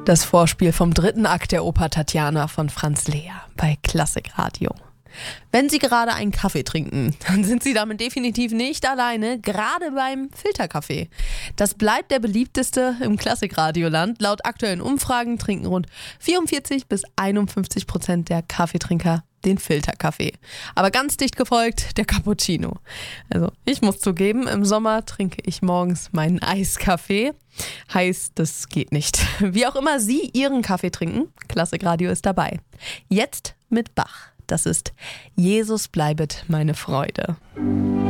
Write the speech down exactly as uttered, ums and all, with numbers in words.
Das Vorspiel vom dritten Akt der Oper Tatjana von Franz Lehár bei Klassikradio. Wenn Sie gerade einen Kaffee trinken, dann sind Sie damit definitiv nicht alleine, gerade beim Filterkaffee. Das bleibt der beliebteste im Klassikradioland. Laut aktuellen Umfragen trinken rund vierundvierzig bis einundfünfzig Prozent der Kaffeetrinker den Filterkaffee. Aber ganz dicht gefolgt der Cappuccino. Also ich muss zugeben, im Sommer trinke ich morgens meinen Eiskaffee. Heißt, das geht nicht. Wie auch immer Sie Ihren Kaffee trinken, Klassikradio ist dabei. Jetzt mit Bach. Das ist Jesus bleibet meine Freude.